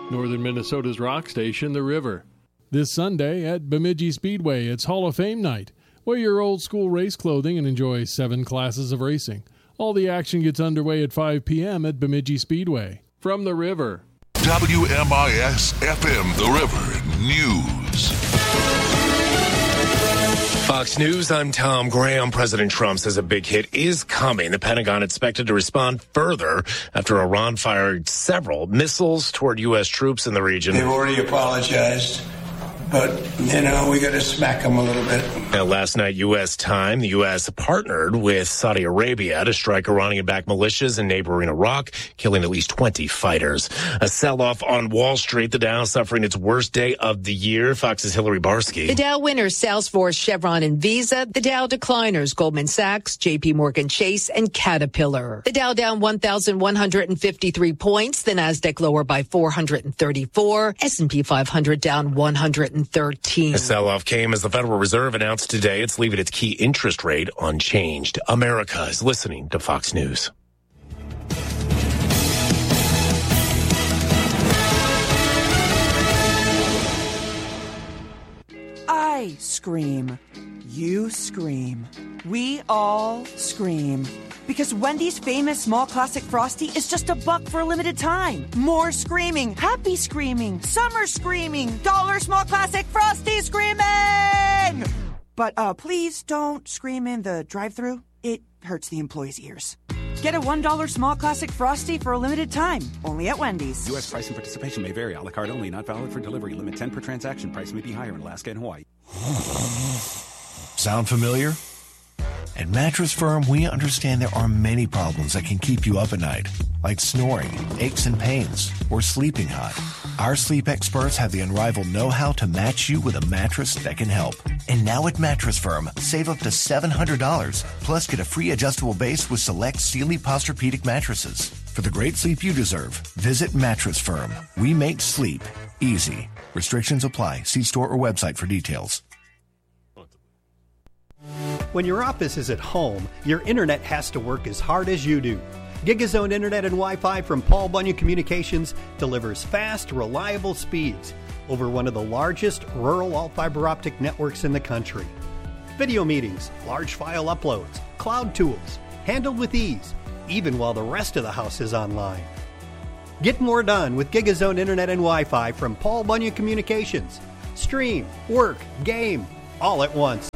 Northern Minnesota's rock station, The River. This Sunday at Bemidji Speedway, it's Hall of Fame night. Wear your old school race clothing and enjoy 7 classes of racing. All the action gets underway at 5 p.m. at Bemidji Speedway. From The River. WMIS-FM, The River News. Fox News, I'm Tom Graham. President Trump says a big hit is coming. The Pentagon expected to respond further after Iran fired several missiles toward U.S. troops in the region. They've already apologized, but, we got to smack them a little bit. Now, last night, U.S. time, the U.S. partnered with Saudi Arabia to strike Iranian-backed militias in neighboring Iraq, killing at least 20 fighters. A sell-off on Wall Street, the Dow suffering its worst day of the year. Fox's Hillary Barsky. The Dow winners, Salesforce, Chevron, and Visa. The Dow decliners, Goldman Sachs, J.P. Morgan Chase, and Caterpillar. The Dow down 1,153 points. The Nasdaq lower by 434. S&P 500 down 113. The sell-off came as the Federal Reserve announced today it's leaving its key interest rate unchanged. America is listening to Fox News. I scream. You scream. We all scream. Because Wendy's famous small classic Frosty is just $1 for a limited time. More screaming, happy screaming, summer screaming, dollar small classic Frosty screaming! But please don't scream in the drive-thru. It hurts the employees' ears. Get a $1 small classic Frosty for a limited time, only at Wendy's. U.S. price and participation may vary. A la carte only, not valid for delivery. Limit 10 per transaction. Price may be higher in Alaska and Hawaii. Sound familiar? At Mattress Firm, we understand there are many problems that can keep you up at night, like snoring, aches and pains, or sleeping hot. Our sleep experts have the unrivaled know-how to match you with a mattress that can help. And now at Mattress Firm, save up to $700, plus get a free adjustable base with select Sealy Posturepedic mattresses. For the great sleep you deserve, visit Mattress Firm. We make sleep easy. Restrictions apply. See store or website for details. When your office is at home, your internet has to work as hard as you do. GigaZone Internet and Wi-Fi from Paul Bunyan Communications delivers fast, reliable speeds over one of the largest rural all-fiber optic networks in the country. Video meetings, large file uploads, cloud tools, handled with ease, even while the rest of the house is online. Get more done with GigaZone Internet and Wi-Fi from Paul Bunyan Communications. Stream, work, game, all at once.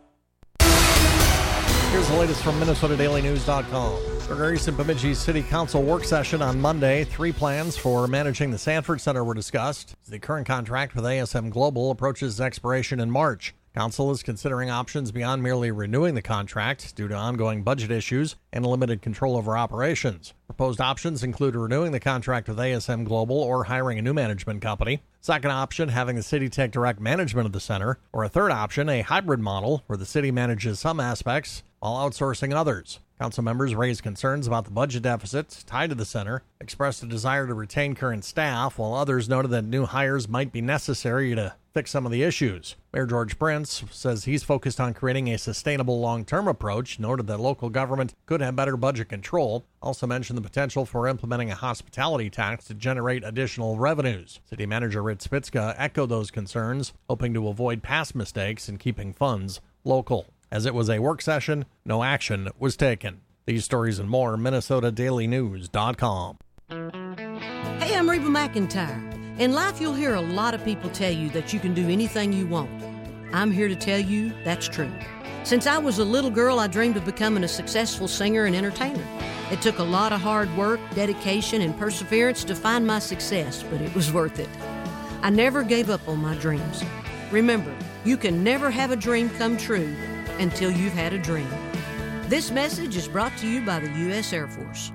Here's the latest from MinnesotaDailyNews.com. During a recent Bemidji City Council work session on Monday, 3 plans for managing the Sanford Center were discussed. The current contract with ASM Global approaches expiration in March. Council is considering options beyond merely renewing the contract due to ongoing budget issues and limited control over operations. Proposed options include renewing the contract with ASM Global or hiring a new management company. Second option, having the city take direct management of the center. Or a third option, a hybrid model where the city manages some aspects while outsourcing others. Council members raised concerns about the budget deficits tied to the center, expressed a desire to retain current staff, while others noted that new hires might be necessary to fix some of the issues. Mayor George Prince says he's focused on creating a sustainable long-term approach, noted that local government could have better budget control, also mentioned the potential for implementing a hospitality tax to generate additional revenues. City Manager Rich Spitzka echoed those concerns, hoping to avoid past mistakes in keeping funds local. As it was a work session, no action was taken. These stories and more, MinnesotaDailyNews.com. Hey, I'm Reba McEntire. In life, you'll hear a lot of people tell you that you can do anything you want. I'm here to tell you that's true. Since I was a little girl, I dreamed of becoming a successful singer and entertainer. It took a lot of hard work, dedication, and perseverance to find my success, but it was worth it. I never gave up on my dreams. Remember, you can never have a dream come true until you've had a dream. This message is brought to you by the U.S. Air Force.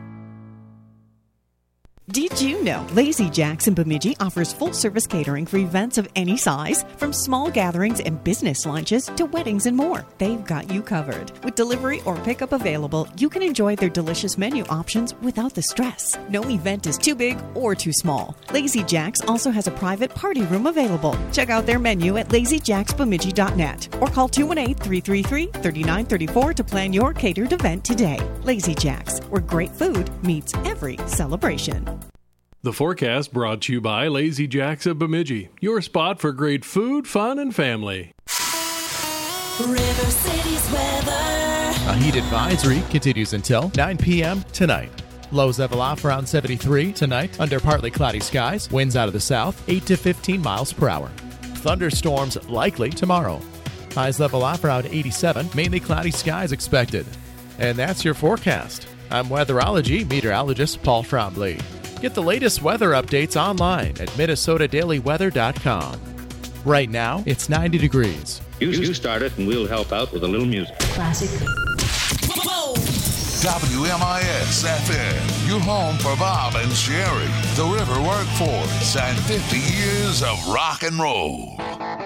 Did you know Lazy Jack's in Bemidji offers full-service catering for events of any size, from small gatherings and business lunches to weddings and more? They've got you covered. With delivery or pickup available, you can enjoy their delicious menu options without the stress. No event is too big or too small. Lazy Jack's also has a private party room available. Check out their menu at lazyjacksbemidji.net or call 218-333-3934 to plan your catered event today. Lazy Jack's, where great food meets every celebration. The forecast brought to you by Lazy Jacks of Bemidji, your spot for great food, fun, and family. River City's weather. A heat advisory continues until 9 p.m. tonight. Lows level off around 73 tonight under partly cloudy skies. Winds out of the south, 8 to 15 miles per hour. Thunderstorms likely tomorrow. Highs level off around 87, mainly cloudy skies expected. And that's your forecast. I'm weatherology meteorologist Paul Trombley. Get the latest weather updates online at MinnesotaDailyWeather.com. Right now, it's 90 degrees. You start it and we'll help out with a little music. Classic. WMIS FM, your home for Bob and Sherry, the River Workforce, and 50 years of rock and roll.